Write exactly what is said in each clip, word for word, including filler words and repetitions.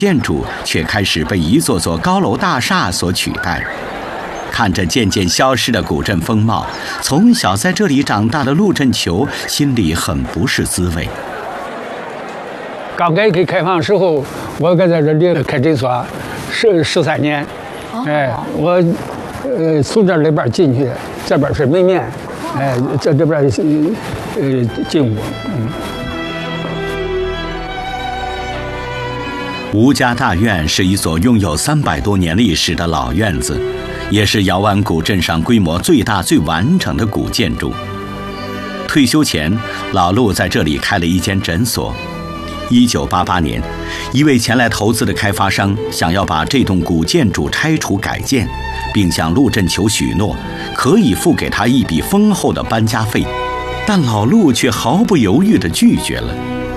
建筑却开始被一座座高楼大厦所取代。看着渐渐消失的古镇风貌，从小在这里长大的陆振球心里很不是滋味。 刚改革开放时候，我搁在这里开诊所十十三年，哦、哎，我呃从这里边进去，这边是门面，哎，这这边呃进屋，嗯。 吴家大院是一所拥有三百多年历史的老院子，也是姚湾古镇上规模最大、最完整的古建筑。退休前，老陆在这里开了一间诊所。一九八八年，一位前来投资的开发商想要把这栋古建筑拆除改建，并向陆振球许诺可以付给他一笔丰厚的搬家费，但老陆却毫不犹豫地拒绝了。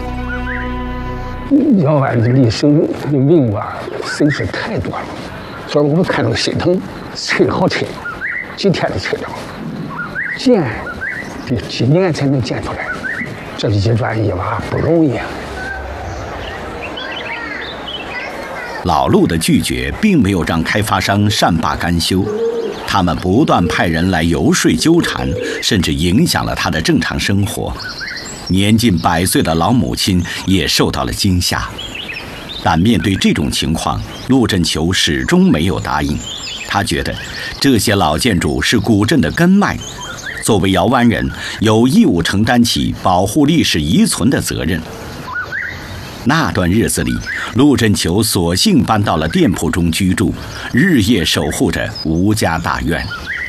姚湾的历史文物啊，损失太多了，所以我们看着心疼，拆好拆，几天就拆了，建得几年才能建出来，这一砖一瓦不容易啊。 老陆的拒绝并没有让开发商善罢甘休，他们不断派人来游说纠缠，甚至影响了他的正常生活。年近百岁的老母亲也受到了惊吓，但面对这种情况，陆振球始终没有答应。他觉得这些老建筑是古镇的根脉，作为姚湾人，有义务承担起保护历史遗存的责任。那段日子里，陆振球索性搬到了店铺中居住，日夜守护着吴家大院。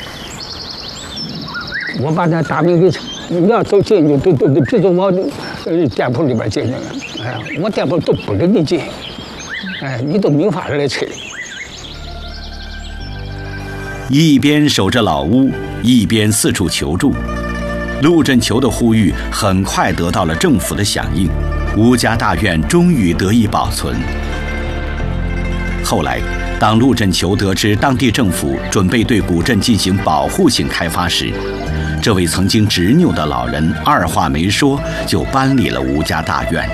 我把那大门给，你要走进去，都都都别从我呃店铺里边进去了。哎，我店铺都不给你进，哎，你都没法来拆。 一边守着老屋，一边四处求助。陆振球的呼吁很快得到了政府的响应。吴家大院终于得以保存。后来，当陆振球得知当地政府准备对古镇进行保护性开发时，这位曾经执拗的老人二话没说就搬离了吴家大院。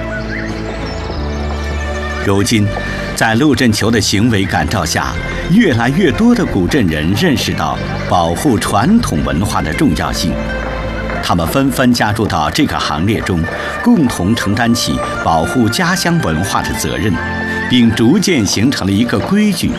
如今，在陆振球的行为感召下，越来越多的古镇人认识到保护传统文化的重要性。他们纷纷加入到这个行列中，共同承担起保护家乡文化的责任，并逐渐形成了一个规矩：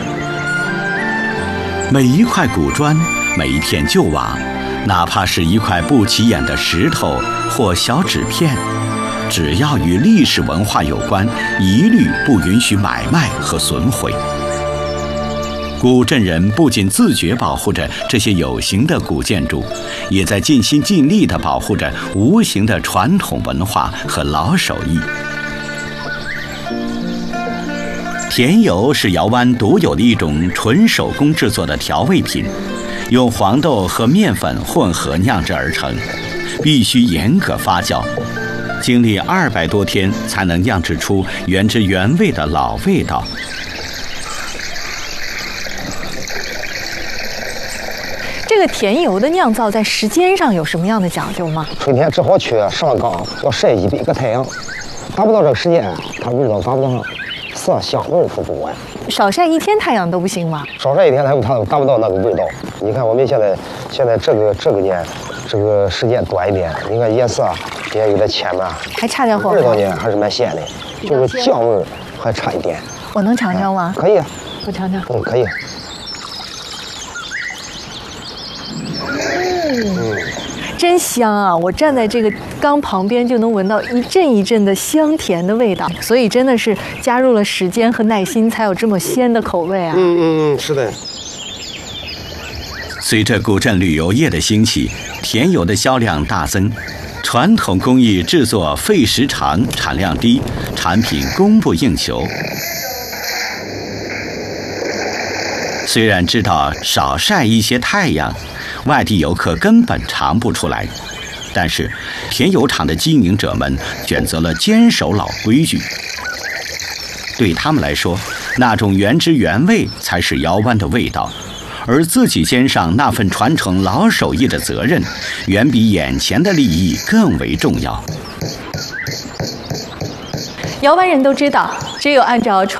每一块古砖，每一片旧瓦，哪怕是一块不起眼的石头或小纸片，只要与历史文化有关，一律不允许买卖和损毁。古镇人不仅自觉保护着这些有形的古建筑，也在尽心尽力地保护着无形的传统文化和老手艺。甜油是姚湾独有的一种纯手工制作的调味品，用黄豆和面粉混合酿制而成，必须严格发酵，经历二百多天才能酿制出原汁原味的老味道。 这个甜油的酿造在时间上有什么样的讲究吗？ 春天只好去上缸，要晒一百个太阳，达不到这个时间，它味道达不到，色香味不足啊。 少晒一天太阳都不行吗？ 少晒一天，它它达不到那个味道。你看我们现在现在这个这个年，这个时间短一点，你看颜色也有点浅嘛， 还差点火候。 味道呢还是蛮鲜的，就是酱味还差一点。 我能尝尝吗？ 可以， 我尝尝。 嗯，可以。 嗯，真香啊！我站在这个缸旁边就能闻到一阵一阵的香甜的味道，所以真的是加入了时间和耐心，才有这么鲜的口味啊！ 嗯嗯嗯，是的。 随着古镇旅游业的兴起，甜油的销量大增，传统工艺制作费时长、产量低，产品供不应求。虽然知道少晒一些太阳，外地游客根本尝不出来，但是甜油厂的经营者们选择了坚守老规矩。对他们来说，那种原汁原味才是姚湾的味道，而自己肩上那份传承老手艺的责任，远比眼前的利益更为重要。 姚湾人都知道， 只有按照